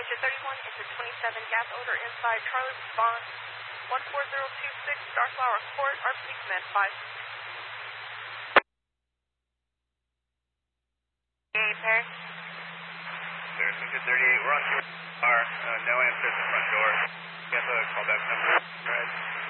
Engine 31, engine 27, gas odor inside, Charlie response 14026, Starflower Court, RPD command 5. Paris. There's engine 38, we're on shore. No answer at the front door. You have a callback number, right?